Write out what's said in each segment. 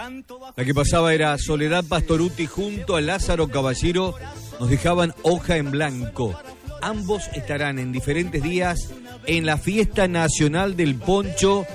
La que pasaba era Soledad Pastorutti junto a Lázaro Caballero, nos dejaban Hoja en Blanco. Ambos estarán en diferentes días en la Fiesta Nacional del Poncho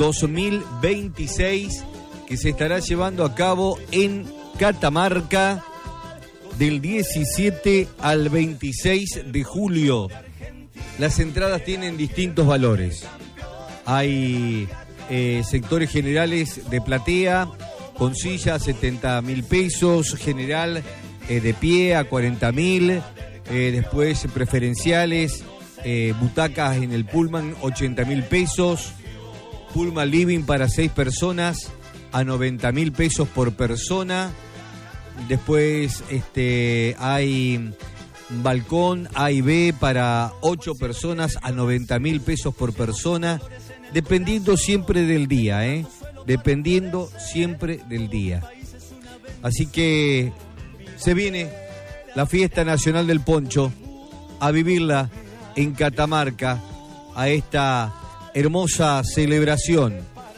2026, que se estará llevando a cabo en Catamarca del 17 al 26 de julio. Las entradas tienen distintos valores. Hay sectores generales de platea con silla 70.000 pesos, general de pie a 40.000, después preferenciales, butacas en el Pullman 80.000 pesos, Pullman Living para 6 personas a 90.000 pesos por persona. Después hay balcón A y B para 8 personas a 90.000 pesos por persona, dependiendo siempre del día, dependiendo siempre del día. Así que se viene la Fiesta Nacional del Poncho, a vivirla en Catamarca, a esta hermosa celebración,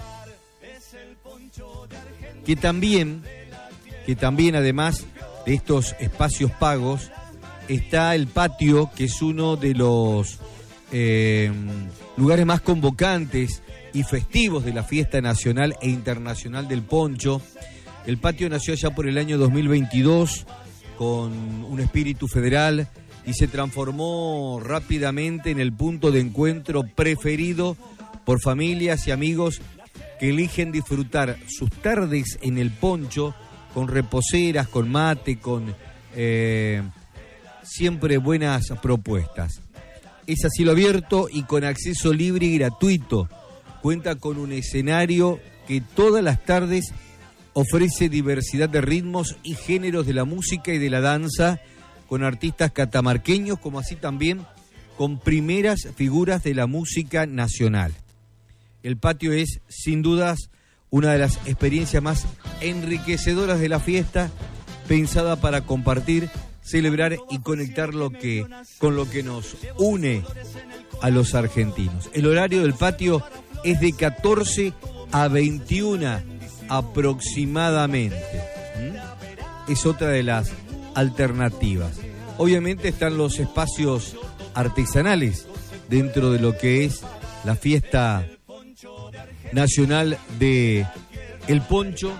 que también además de estos espacios pagos, está el patio, que es uno de los lugares más convocantes y festivos de la Fiesta Nacional e Internacional del Poncho. El patio nació ya por el año 2022 con un espíritu federal y se transformó rápidamente en el punto de encuentro preferido por familias y amigos que eligen disfrutar sus tardes en el Poncho con reposeras, con mate, con siempre buenas propuestas. Es a cielo abierto y con acceso libre y gratuito. Cuenta con un escenario que todas las tardes ofrece diversidad de ritmos y géneros de la música y de la danza, con artistas catamarqueños, como así también con primeras figuras de la música nacional. El patio es, sin dudas, una de las experiencias más enriquecedoras de la fiesta, pensada para compartir, celebrar y conectar con lo que nos une a los argentinos. El horario del patio es de 14 a 21 aproximadamente. Es otra de las alternativas. Obviamente están los espacios artesanales dentro de lo que es la Fiesta Nacional de El Poncho,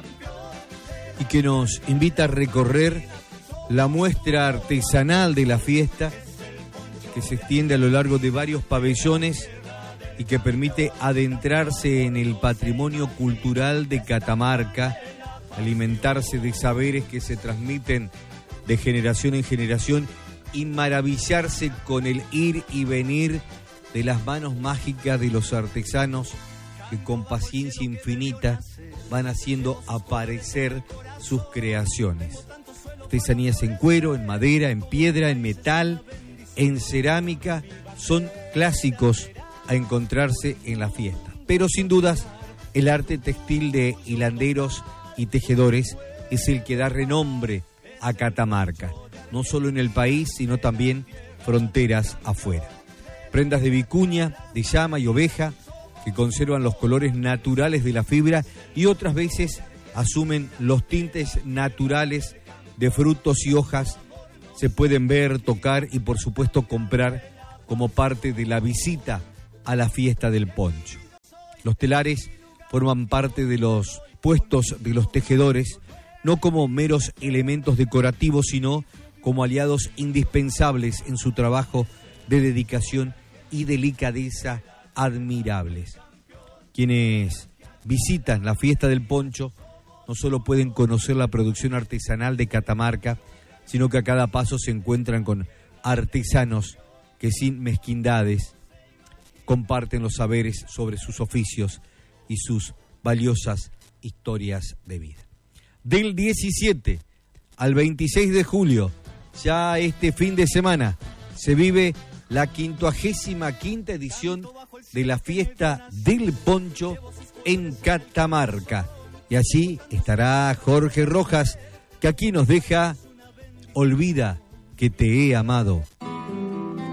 y que nos invita a recorrer la muestra artesanal de la fiesta, que se extiende a lo largo de varios pabellones y que permite adentrarse en el patrimonio cultural de Catamarca, alimentarse de saberes que se transmiten de generación en generación y maravillarse con el ir y venir de las manos mágicas de los artesanos que con paciencia infinita van haciendo aparecer sus creaciones. Artesanías en cuero, en madera, en piedra, en metal, en cerámica, son clásicos a encontrarse en la fiesta. Pero sin dudas, el arte textil de hilanderos y tejedores es el que da renombre a Catamarca, no solo en el país, sino también fronteras afuera. Prendas de vicuña, de llama y oveja, que conservan los colores naturales de la fibra y otras veces asumen los tintes naturales de frutos y hojas, se pueden ver, tocar y por supuesto comprar como parte de la visita a la Fiesta del Poncho. Los telares forman parte de los puestos de los tejedores, no como meros elementos decorativos, sino como aliados indispensables en su trabajo de dedicación y delicadeza admirables. Quienes visitan la Fiesta del Poncho no solo pueden conocer la producción artesanal de Catamarca, sino que a cada paso se encuentran con artesanos que sin mezquindades comparten los saberes sobre sus oficios y sus valiosas historias de vida. Del 17 al 26 de julio, ya este fin de semana, se vive la 55ª edición de la Fiesta del Poncho en Catamarca. Y allí estará Jorge Rojas, que aquí nos deja Olvida que te he amado.